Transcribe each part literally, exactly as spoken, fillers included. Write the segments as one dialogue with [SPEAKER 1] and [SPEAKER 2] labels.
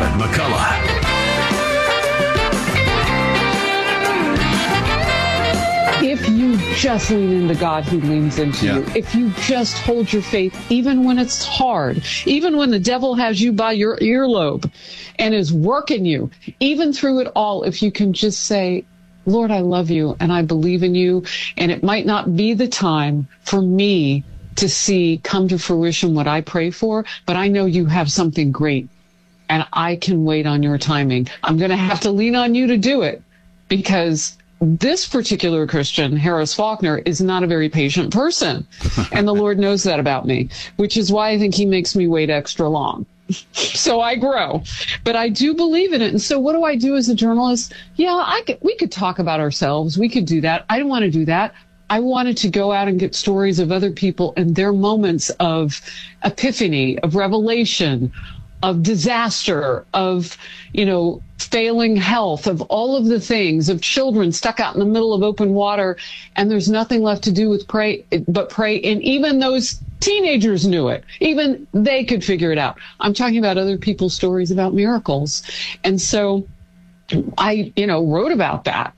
[SPEAKER 1] Kevin McCullough.
[SPEAKER 2] If you just lean into God, he leans into
[SPEAKER 3] Yeah.
[SPEAKER 2] you. If you just hold your faith, even when it's hard, even when the devil has you by your earlobe and is working you, even through it all, if you can just say, Lord, I love you and I believe in you. And it might not be the time for me to see come to fruition what I pray for, but I know you have something great and I can wait on your timing. I'm going to have to lean on you to do it, because this particular Christian, Harris Faulkner, is not a very patient person. And the Lord knows that about me, which is why I think he makes me wait extra long. So I grow. But I do believe in it. And so what do I do as a journalist? Yeah, I could, we could talk about ourselves. We could do that. I didn't want to do that. I wanted to go out and get stories of other people and their moments of epiphany, of revelation, of disaster, of, you know, failing health, of all of the things, of children stuck out in the middle of open water, and there's nothing left to do with pray but pray. And even those teenagers knew it. Even they could figure it out. I'm talking about other people's stories about miracles. And so I, you know, wrote about that.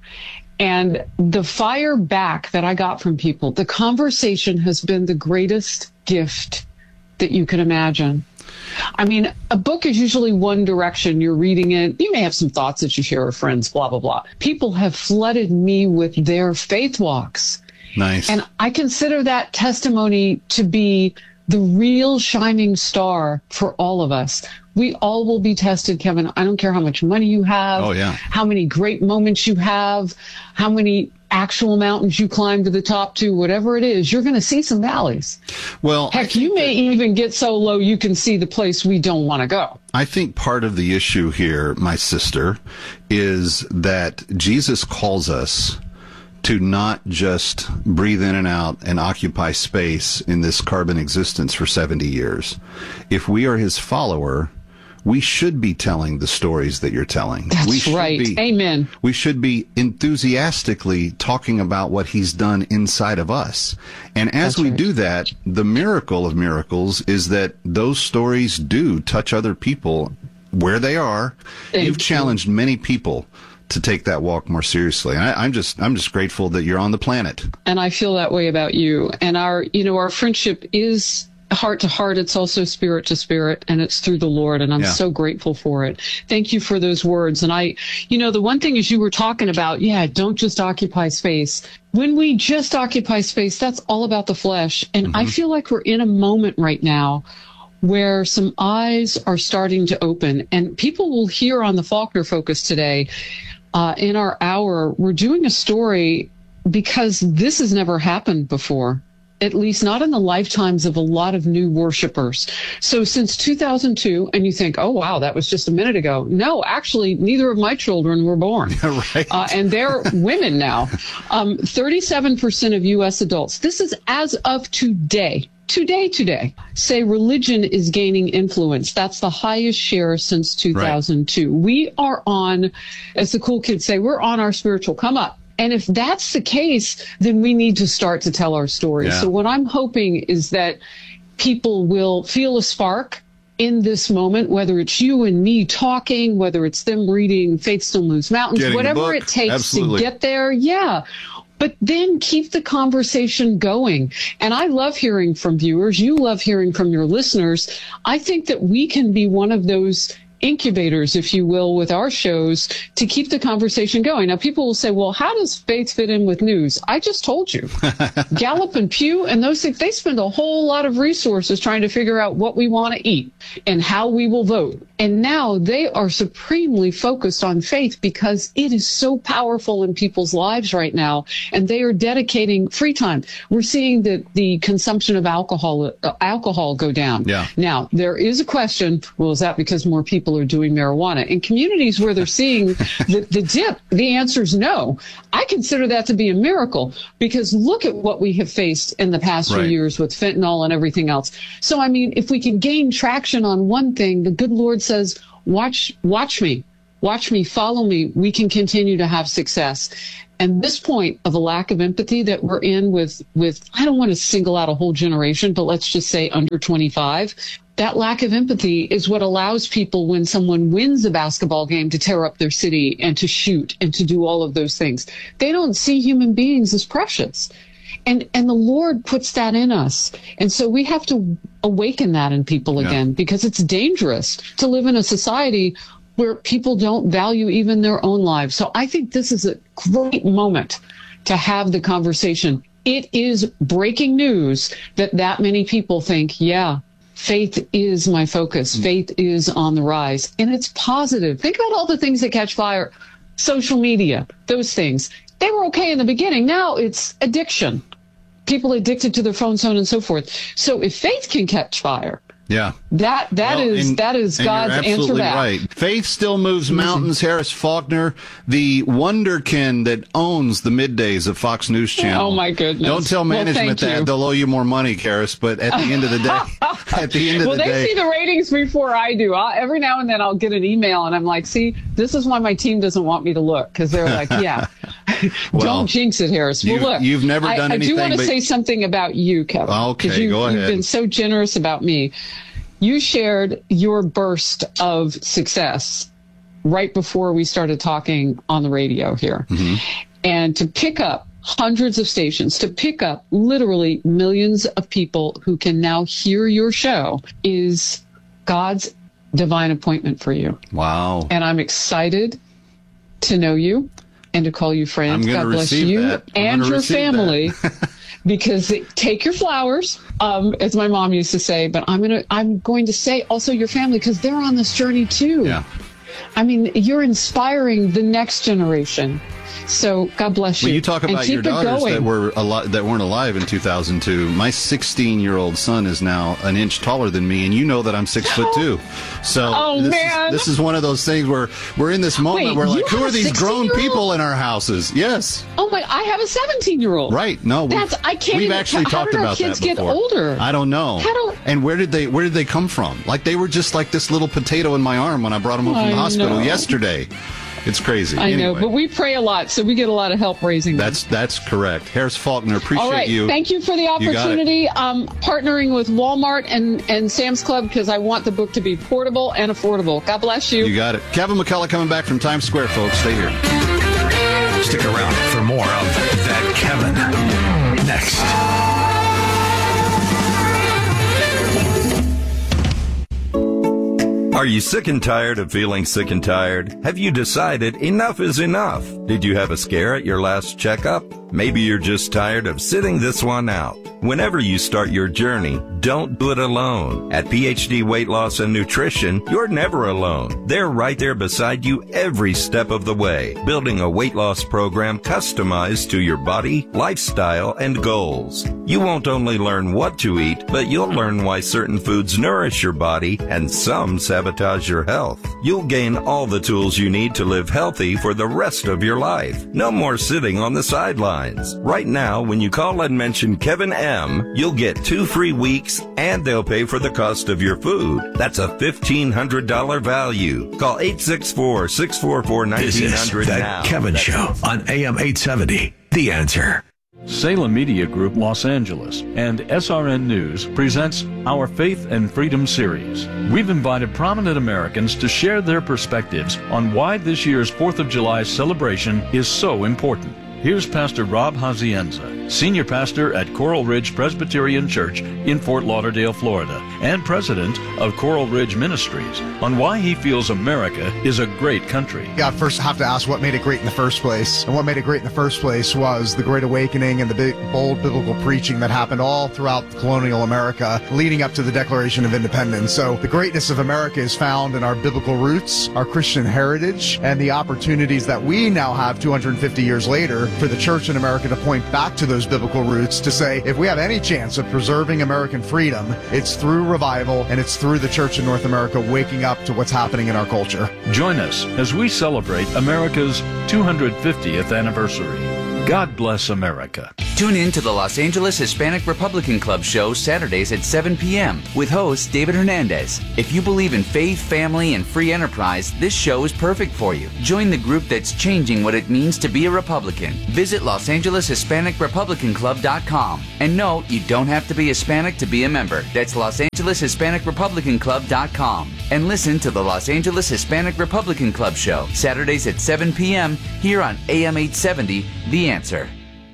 [SPEAKER 2] And the fire back that I got from people, the conversation has been the greatest gift that you can imagine. I mean, a book is usually one direction. You're reading it. You may have some thoughts that you share with friends, blah, blah, blah. People have flooded me with their faith walks.
[SPEAKER 3] Nice.
[SPEAKER 2] And I consider that testimony to be the real shining star for all of us. We all will be tested, Kevin. I don't care how much money you have,
[SPEAKER 3] Oh, yeah.
[SPEAKER 2] how many great moments you have, how many actual mountains you climb to the top to, whatever it is, you're going to see some valleys.
[SPEAKER 3] Well,
[SPEAKER 2] Heck, you may even get so low you can see the place we don't want to go.
[SPEAKER 3] I think part of the issue here, my sister, is that Jesus calls us to not just breathe in and out and occupy space in this carbon existence for seventy years. If we are his follower, we should be telling the stories that you're telling.
[SPEAKER 2] That's
[SPEAKER 3] we should
[SPEAKER 2] right.
[SPEAKER 3] Be,
[SPEAKER 2] Amen.
[SPEAKER 3] We should be enthusiastically talking about what he's done inside of us. And as
[SPEAKER 2] That's
[SPEAKER 3] we
[SPEAKER 2] right.
[SPEAKER 3] do that, the miracle of miracles is that those stories do touch other people where they are.
[SPEAKER 2] Thank
[SPEAKER 3] You've
[SPEAKER 2] you.
[SPEAKER 3] challenged many people to take that walk more seriously. And I, I'm just, I'm just grateful that you're on the planet.
[SPEAKER 2] And I feel that way about you. And our, you know, our friendship is heart to heart. It's also spirit to spirit, and it's through the Lord. And I'm
[SPEAKER 3] Yeah.
[SPEAKER 2] so grateful for it. Thank you for those words. And I, you know, the one thing is you were talking about, yeah, don't just occupy space. When we just occupy space, that's all about the flesh. And
[SPEAKER 3] Mm-hmm.
[SPEAKER 2] I feel like we're in a moment right now where some eyes are starting to open, and people will hear on the Faulkner Focus today, uh, in our hour, we're doing a story because this has never happened before, at least not in the lifetimes of a lot of new worshipers. So since two thousand two, and you think, oh, wow, that was just a minute ago. No, actually, neither of my children were born.
[SPEAKER 3] Right.
[SPEAKER 2] Uh, and they're women now. Um, thirty-seven percent of U S adults, this is as of today, today, today, say religion is gaining influence. That's the highest share since two thousand two. Right. We are on, as the cool kids say, we're on our spiritual come up. And if that's the case, then we need to start to tell our story.
[SPEAKER 3] Yeah.
[SPEAKER 2] So what I'm hoping is that people will feel a spark in this moment, whether it's you and me talking, whether it's them reading Faith Still Moves Mountains,
[SPEAKER 3] Getting the
[SPEAKER 2] whatever
[SPEAKER 3] book.
[SPEAKER 2] it takes
[SPEAKER 3] Absolutely.
[SPEAKER 2] to get there. Yeah. But then keep the conversation going. And I love hearing from viewers. You love hearing from your listeners. I think that we can be one of those incubators, if you will, with our shows to keep the conversation going. Now, people will say, well, how does faith fit in with news? I just told you. Gallup and Pew and those things, they spend a whole lot of resources trying to figure out what we want to eat and how we will vote. And now they are supremely focused on faith because it is so powerful in people's lives right now. And they are dedicating free time. We're seeing that the consumption of alcohol, uh, alcohol go down.
[SPEAKER 3] Yeah.
[SPEAKER 2] Now, there is a question, well, is that because more people are doing marijuana? In communities where they're seeing the, the dip, the answer is no. I consider that to be a miracle because look at what we have faced in the past
[SPEAKER 3] Right.
[SPEAKER 2] few years with fentanyl and everything else. So, I mean, if we can gain traction on one thing, the good Lord says, watch, watch me, watch me, follow me. We can continue to have success. And this point of a lack of empathy that we're in with, with, I don't want to single out a whole generation, but let's just say under twenty-five, that lack of empathy is what allows people, when someone wins a basketball game, to tear up their city and to shoot and to do all of those things. They don't see human beings as precious. And and the Lord puts that in us. And so we have to awaken that in people
[SPEAKER 3] Yeah.
[SPEAKER 2] again, because it's dangerous to live in a society where people don't value even their own lives. So I think this is a great moment to have the conversation. It is breaking news that that many people think, yeah, faith is my focus. Faith is on the rise. And it's positive. Think about all the things that catch fire. Social media, those things. They were okay in the beginning. Now it's addiction. People addicted to their phone, so on and so forth. So if faith can catch fire,
[SPEAKER 3] Yeah.
[SPEAKER 2] that that
[SPEAKER 3] Well,
[SPEAKER 2] is
[SPEAKER 3] and-
[SPEAKER 2] that is
[SPEAKER 3] and
[SPEAKER 2] God's
[SPEAKER 3] you're
[SPEAKER 2] answer
[SPEAKER 3] absolutely
[SPEAKER 2] back.
[SPEAKER 3] right. Faith still moves mountains. Harris Faulkner, the wonderkin that owns the middays of Fox News Channel.
[SPEAKER 2] Oh, my goodness.
[SPEAKER 3] Don't tell
[SPEAKER 2] Well,
[SPEAKER 3] management
[SPEAKER 2] thank you.
[SPEAKER 3] that. They'll owe you more money, Harris. But at the end of the day, at the end of
[SPEAKER 2] Well,
[SPEAKER 3] the
[SPEAKER 2] they
[SPEAKER 3] day,
[SPEAKER 2] see the ratings before I do. I'll, every now and then I'll get an email and I'm like, see, this is why my team doesn't want me to look, because they're like, yeah,
[SPEAKER 3] Well,
[SPEAKER 2] don't jinx it, Harris. Well,
[SPEAKER 3] you've-
[SPEAKER 2] look,
[SPEAKER 3] you've never
[SPEAKER 2] I,
[SPEAKER 3] done
[SPEAKER 2] I
[SPEAKER 3] anything
[SPEAKER 2] do want to
[SPEAKER 3] but-
[SPEAKER 2] say something about you, Kevin.
[SPEAKER 3] Okay,
[SPEAKER 2] 'cause you,
[SPEAKER 3] go
[SPEAKER 2] You've
[SPEAKER 3] ahead.
[SPEAKER 2] been so generous about me. You shared your burst of success right before we started talking on the radio here.
[SPEAKER 3] Mm-hmm.
[SPEAKER 2] And to pick up hundreds of stations, to pick up literally millions of people who can now hear your show is God's divine appointment for you.
[SPEAKER 3] wow.
[SPEAKER 2] And I'm excited to know you and to call you friends.
[SPEAKER 3] I'm gonna
[SPEAKER 2] God bless
[SPEAKER 3] receive
[SPEAKER 2] you
[SPEAKER 3] that. I'm
[SPEAKER 2] and
[SPEAKER 3] gonna
[SPEAKER 2] your
[SPEAKER 3] receive
[SPEAKER 2] family.
[SPEAKER 3] that.
[SPEAKER 2] Because they, take your flowers, um, as my mom used to say, but I'm gonna I'm going to say also your family, because they're on this journey too.
[SPEAKER 3] Yeah.
[SPEAKER 2] I mean, you're inspiring the next generation. So God bless you.
[SPEAKER 3] Well, you talk
[SPEAKER 2] And
[SPEAKER 3] about
[SPEAKER 2] keep
[SPEAKER 3] your
[SPEAKER 2] it
[SPEAKER 3] daughters
[SPEAKER 2] going.
[SPEAKER 3] that were ali- that weren't alive in two thousand two. My sixteen-year-old son is now an inch taller than me, and you know that I'm six foot two. So
[SPEAKER 2] Oh,
[SPEAKER 3] this,
[SPEAKER 2] man.
[SPEAKER 3] Is, this is one of those things where we're in this moment
[SPEAKER 2] Wait,
[SPEAKER 3] where
[SPEAKER 2] you
[SPEAKER 3] like, who
[SPEAKER 2] have
[SPEAKER 3] are
[SPEAKER 2] a
[SPEAKER 3] these grown
[SPEAKER 2] sixteen-year-old?
[SPEAKER 3] people in our houses? Yes,
[SPEAKER 2] Oh my! I have a seventeen-year-old.
[SPEAKER 3] right. No, we've,
[SPEAKER 2] That's I can't
[SPEAKER 3] we've
[SPEAKER 2] even.
[SPEAKER 3] actually
[SPEAKER 2] how
[SPEAKER 3] talked
[SPEAKER 2] did our
[SPEAKER 3] about
[SPEAKER 2] kids
[SPEAKER 3] that
[SPEAKER 2] get
[SPEAKER 3] before.
[SPEAKER 2] older?
[SPEAKER 3] I don't know.
[SPEAKER 2] How do-
[SPEAKER 3] And where did they where did they come from? Like they were just like this little potato in my arm when I brought them home from the
[SPEAKER 2] I
[SPEAKER 3] hospital
[SPEAKER 2] know.
[SPEAKER 3] yesterday. It's crazy.
[SPEAKER 2] I know,
[SPEAKER 3] Anyway,
[SPEAKER 2] but we pray a lot, so we get a lot of help raising them.
[SPEAKER 3] that's that's correct. Harris Faulkner, appreciate
[SPEAKER 2] All right,
[SPEAKER 3] you.
[SPEAKER 2] thank you for the
[SPEAKER 3] got it.
[SPEAKER 2] opportunity. Um, partnering with Walmart and, and Sam's Club, because I want the book to be portable and affordable. God bless you.
[SPEAKER 3] You got it. Kevin McCullough coming back from Times Square, folks. Stay here.
[SPEAKER 1] Stick around for more of That Kevin next.
[SPEAKER 4] Are you sick and tired of feeling sick and tired? Have you decided enough is enough? Did you have a scare at your last checkup? Maybe you're just tired of sitting this one out. Whenever you start your journey, don't do it alone. At P H D Weight Loss and Nutrition, you're never alone. They're right there beside you every step of the way, building a weight loss program customized to your body, lifestyle, and goals. You won't only learn what to eat, but you'll learn why certain foods nourish your body and some sabotage your health. You'll gain all the tools you need to live healthy for the rest of your life. No more sitting on the sidelines. Right now, when you call and mention Kevin M, you'll get two free weeks and they'll pay for the cost of your food. That's a fifteen hundred dollars value. Call eight six four, six four four, one nine
[SPEAKER 1] This is
[SPEAKER 4] zero zero now.
[SPEAKER 1] That Kevin Show on A M eight seventy. The Answer.
[SPEAKER 5] Salem Media Group Los Angeles and S R N News presents our Faith and Freedom series. We've invited prominent Americans to share their perspectives on why this year's fourth of July celebration is so important. Here's Pastor Rob Hazienza, Senior Pastor at Coral Ridge Presbyterian Church in Fort Lauderdale, Florida, and President of Coral Ridge Ministries, on why he feels America is a great country.
[SPEAKER 6] God, first have to ask what made it great in the first place. And what made it great in the first place was the Great Awakening and the big, bold biblical preaching that happened all throughout colonial America leading up to the Declaration of Independence. So the greatness of America is found in our biblical roots, our Christian heritage, and the opportunities that we now have two hundred fifty years later for the church in America to point back to those biblical roots to say, if we have any chance of preserving American freedom, it's through revival and it's through the church in North America waking up to what's happening in our culture.
[SPEAKER 5] Join us as we celebrate America's two hundred fiftieth anniversary. God bless America.
[SPEAKER 7] Tune in to the Los Angeles Hispanic Republican Club show Saturdays at seven p.m. with host David Hernandez. If you believe in faith, family, and free enterprise, this show is perfect for you. Join the group that's changing what it means to be a Republican. Visit Los Angeles Hispanic Republican Club dot com. And no, you don't have to be Hispanic to be a member. That's Los Angeles Hispanic Republican Club dot com. And listen to the Los Angeles Hispanic Republican Club show Saturdays at seven p.m. here on A M eight seventy, The Answer.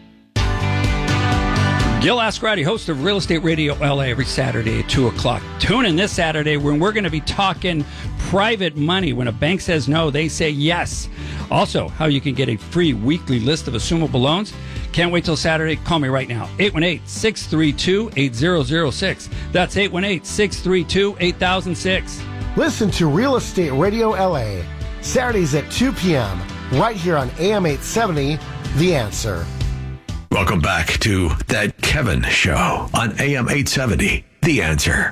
[SPEAKER 8] Gil Ascarati, host of Real Estate Radio L A, every Saturday at two o'clock. Tune in this Saturday when we're going to be talking private money. When a bank says no, they say yes. Also, how you can get a free weekly list of assumable loans. Can't wait till Saturday. Call me right now. eight one eight, six three two, eight zero zero six. That's eight one eight, six three two, eight thousand six.
[SPEAKER 9] Listen to Real Estate Radio L A, Saturdays at two p.m., right here on A M eight seventy, The Answer.
[SPEAKER 1] Welcome back to That Kevin Show on A M eight seventy, The Answer.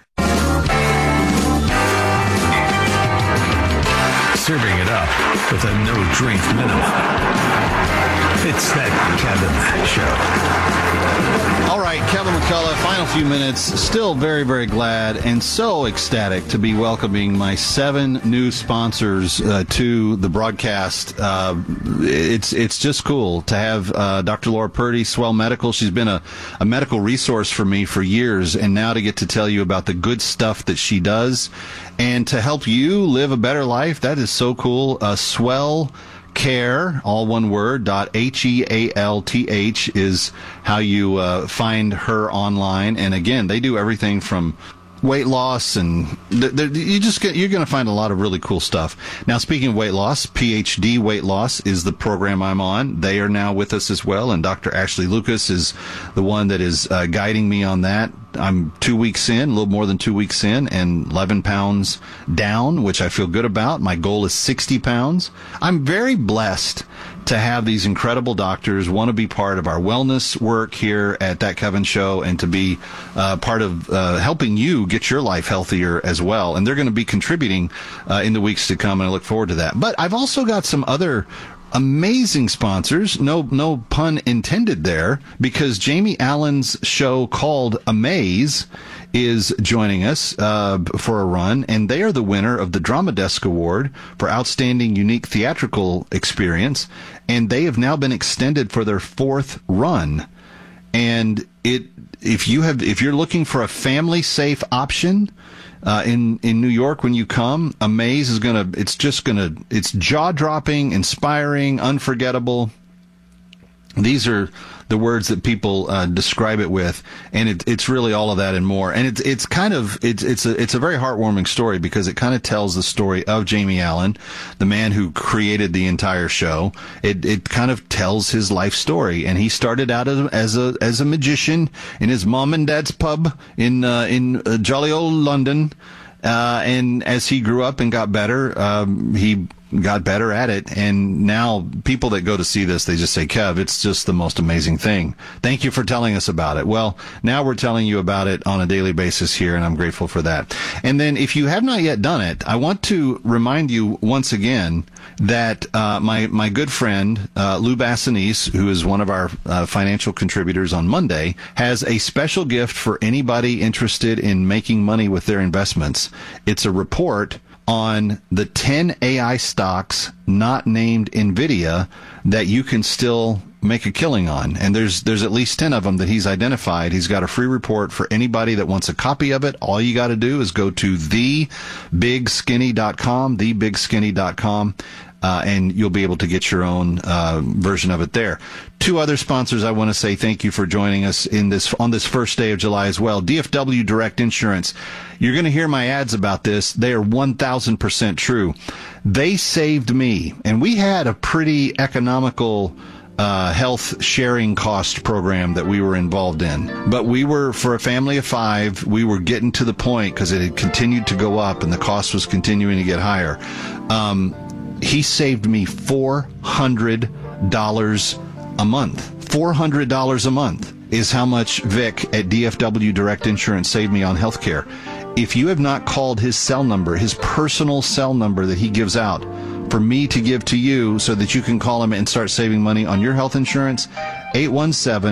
[SPEAKER 1] Serving it up with a no-drink minimum. It's That Kevin Show.
[SPEAKER 3] All right, Kevin McCullough, final few minutes. Still very, very glad and so ecstatic to be welcoming my seven new sponsors uh, to the broadcast. Uh, it's it's just cool to have uh, Doctor Laura Purdy, Swell Medical. She's been a, a medical resource for me for years, and now to get to tell you about the good stuff that she does and to help you live a better life, that is so cool. Uh, Swell Care, all one word, dot H E A L T H is how you uh, find her online. And again, they do everything from weight loss, and th- th- you just get, you're going to find a lot of really cool stuff. Now, speaking of weight loss, P H D Weight Loss is the program I'm on. They are now with us as well, and Doctor Ashley Lucas is the one that is uh, guiding me on that. I'm two weeks in, a little more than two weeks in, and eleven pounds down, which I feel good about. My goal is sixty pounds. I'm very blessed to have these incredible doctors want to be part of our wellness work here at That Kevin Show, and to be uh, part of uh, helping you get your life healthier as well. And they're going to be contributing uh, in the weeks to come, and I look forward to that. But I've also got some other amazing sponsors, no no pun intended there, because Jamie Allen's show called Amaze is joining us uh, for a run, and they are the winner of the Drama Desk Award for Outstanding Unique Theatrical Experience, and they have now been extended for their fourth run. And it, if you have, if you're looking for a family safe option uh, in in New York when you come, Amaze is gonna. It's just gonna. It's jaw dropping, inspiring, unforgettable. These are the words that people uh, describe it with, and it, it's really all of that and more. And it's it's kind of it's it's a it's a very heartwarming story, because it kind of tells the story of Jamie Allen, the man who created the entire show. It it kind of tells his life story, and he started out as, as a as a magician in his mom and dad's pub in uh, in uh, jolly old London. Uh, and as he grew up and got better, um, he got better at it. And now people that go to see this, they just say, Kev, it's just the most amazing thing. Thank you for telling us about it. Well, now we're telling you about it on a daily basis here, and I'm grateful for that. And then if you have not yet done it, I want to remind you once again that uh, my, my good friend, uh, Lou Bassanese, who is one of our uh, financial contributors on Monday, has a special gift for anybody interested in making money with their investments. It's a report on the ten A I stocks not named NVIDIA that you can still make a killing on. And there's there's at least ten of them that he's identified. He's got a free report for anybody that wants a copy of it. All you got to do is go to the big skinny dot com, the big skinny dot com. Uh, and you'll be able to get your own uh, version of it there. Two other sponsors I want to say thank you for joining us in this on this first day of July as well. D F W Direct Insurance. You're going to hear my ads about this. They are one thousand percent true. They saved me, and we had a pretty economical uh, health sharing cost program that we were involved in. But we were, for a family of five, we were getting to the point, because it had continued to go up and the cost was continuing to get higher. Um, He saved me four hundred dollars a month. four hundred dollars a month is how much Vic at D F W Direct Insurance saved me on healthcare. If you have not called his cell number, his personal cell number that he gives out for me to give to you so that you can call him and start saving money on your health insurance, eight one seven,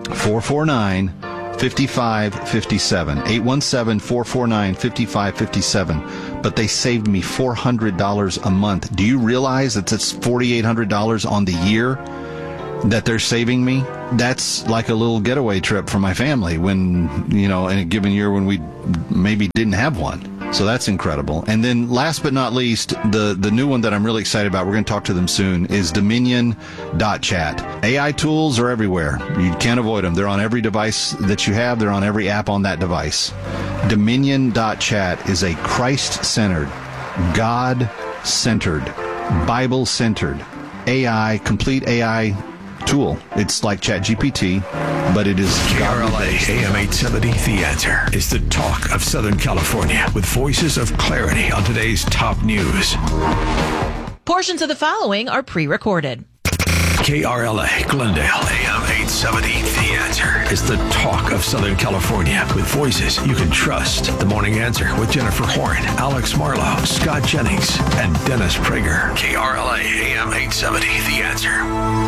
[SPEAKER 3] four four nine, five five five seven. eight one seven, four four nine, five five five seven. But they saved me four hundred dollars a month. Do you realize that it's four thousand eight hundred dollars on the year that they're saving me? That's like a little getaway trip for my family when, you know, in a given year when we maybe didn't have one. So that's incredible. And then last but not least, the, the new one that I'm really excited about, we're going to talk to them soon, is Dominion dot chat. A I tools are everywhere. You can't avoid them. They're on every device that you have. They're on every app on that device. Dominion dot chat is a Christ-centered, God-centered, Bible-centered A I, complete A I tool. It's like ChatGPT, but it is
[SPEAKER 1] K R L A A M eight seventy, The Answer is the talk of Southern California with voices of clarity on today's top news.
[SPEAKER 10] Portions of the following are pre-recorded.
[SPEAKER 1] K R L A Glendale A M eight seventy, The Answer is the talk of Southern California with voices you can trust. The Morning Answer with Jennifer Horn, Alex Marlowe, Scott Jennings, and Dennis Prager. K R L A A M eight seventy, The Answer.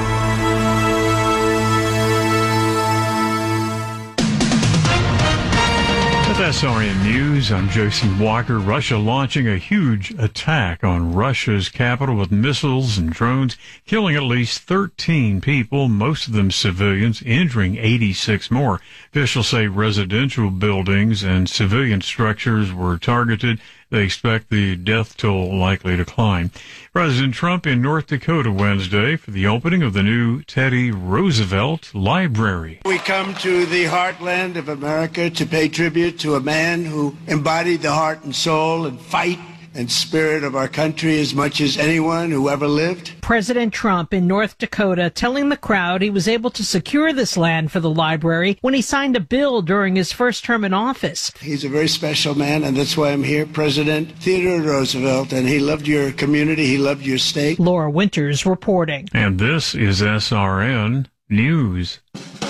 [SPEAKER 11] With S R N News, I'm Jason Walker. Russia launching a huge attack on Russia's capital with missiles and drones, killing at least thirteen people, most of them civilians, injuring eighty-six more. Officials say residential buildings and civilian structures were targeted. They expect the death toll likely to climb. President Trump in North Dakota Wednesday for the opening of the new Teddy Roosevelt Library.
[SPEAKER 12] We come to the heartland of America to pay tribute to a man who embodied the heart and soul and fight and spirit of our country as much as anyone who ever lived.
[SPEAKER 13] President Trump in North Dakota telling the crowd he was able to secure this land for the library when he signed a bill during his first term in office.
[SPEAKER 12] He's a very special man, and that's why I'm here, President Theodore Roosevelt, and he loved your community, he loved your state.
[SPEAKER 13] Laura Winters reporting.
[SPEAKER 11] And this is S R N News.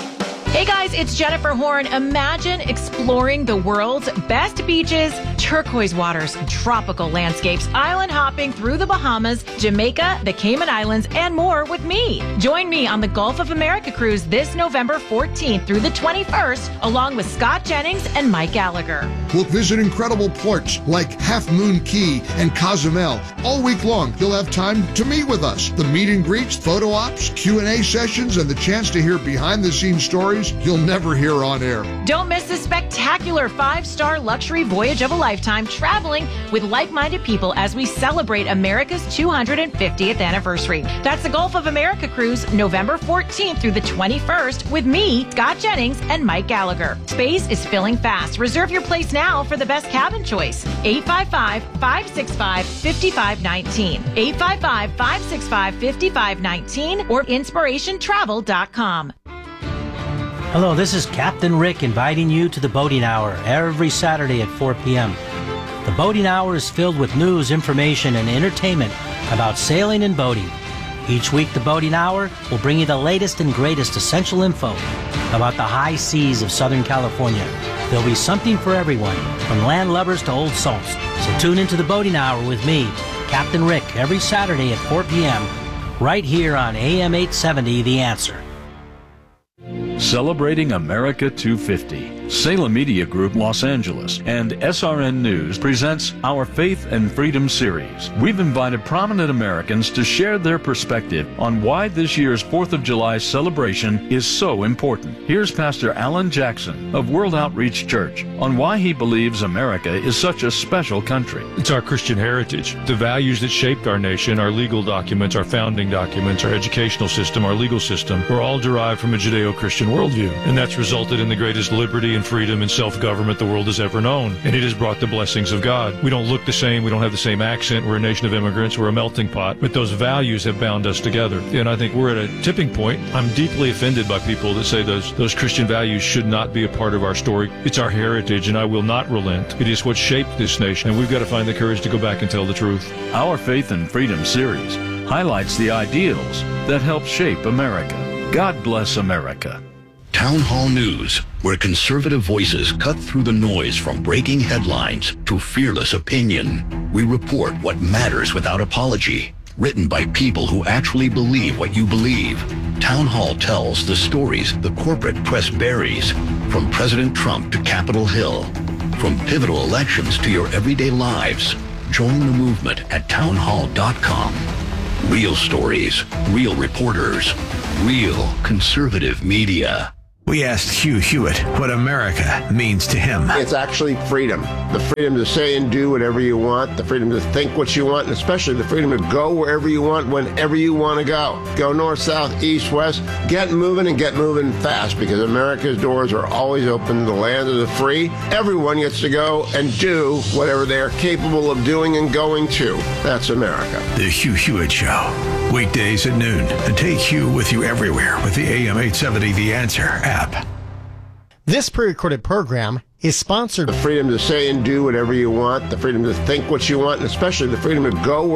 [SPEAKER 10] Hey guys, it's Jennifer Horn. Imagine exploring the world's best beaches, turquoise waters, tropical landscapes, island hopping through the Bahamas, Jamaica, the Cayman Islands, and more with me. Join me on the Gulf of America cruise this November fourteenth through the twenty-first, along with Scott Jennings and Mike Gallagher.
[SPEAKER 14] We'll visit incredible ports like Half Moon Key and Cozumel. All week long, you'll have time to meet with us. The meet and greets, photo ops, Q and A sessions, and the chance to hear behind-the-scenes stories you'll never hear on air.
[SPEAKER 10] Don't miss this spectacular five-star luxury voyage of a lifetime, traveling with like-minded people as we celebrate America's two hundred fiftieth anniversary. That's the Gulf of America cruise, November fourteenth through the twenty-first, with me, Scott Jennings, and Mike Gallagher. Space is filling fast. Reserve your place now for the best cabin choice. eight five five, five six five, five five one nine. eight five five, five six five, five five one nine or inspiration travel dot com.
[SPEAKER 15] Hello, this is Captain Rick inviting you to the Boating Hour every Saturday at four p.m. The Boating Hour is filled with news, information, and entertainment about sailing and boating. Each week, the Boating Hour will bring you the latest and greatest essential info about the high seas of Southern California. There'll be something for everyone, from landlubbers to old salts. So tune into the Boating Hour with me, Captain Rick, every Saturday at four p.m. right here on A M eight seventy, The Answer.
[SPEAKER 5] Celebrating America two fifty. Salem Media Group Los Angeles and S R N News presents our Faith and Freedom series. We've invited prominent Americans to share their perspective on why this year's fourth of July celebration is so important. Here's Pastor Alan Jackson of World Outreach Church on why he believes America is such a special country.
[SPEAKER 16] It's our Christian heritage, the values that shaped our nation, our legal documents, our founding documents, our educational system, our legal system, were all derived from a Judeo-Christian worldview. And that's resulted in the greatest liberty and freedom and self-government the world has ever known. And it has brought the blessings of God. We don't look the same. We don't have the same accent. We're a nation of immigrants. We're a melting pot. But those values have bound us together. And I think we're at a tipping point. I'm deeply offended by people that say those, those Christian values should not be a part of our story. It's our heritage, and I will not relent. It is what shaped this nation, and we've got to find the courage to go back and tell the truth.
[SPEAKER 5] Our Faith and Freedom series highlights the ideals that help shape America. God bless America.
[SPEAKER 17] Town Hall News, where conservative voices cut through the noise from breaking headlines to fearless opinion. We report what matters without apology. written by people who actually believe what you believe. Town Hall tells the stories the corporate press buries, from President Trump to Capitol Hill, from pivotal elections to your everyday lives. Join the movement at town hall dot com. Real stories, real reporters, real conservative media.
[SPEAKER 1] We asked Hugh Hewitt what America means to him.
[SPEAKER 18] It's actually freedom. The freedom to say and do whatever you want, the freedom to think what you want, and especially the freedom to go wherever you want, whenever you want to go. Go north, south, east, west. Get moving and get moving fast, because America's doors are always open. The land of the free. Everyone gets to go and do whatever they're capable of doing and going to. That's America.
[SPEAKER 1] The Hugh Hewitt Show. Weekdays at noon. And take Hugh with you everywhere with the A M eight seventy The Answer app.
[SPEAKER 9] This pre-recorded program is sponsored.
[SPEAKER 18] The freedom to say and do whatever you want, the freedom to think what you want, and especially the freedom to go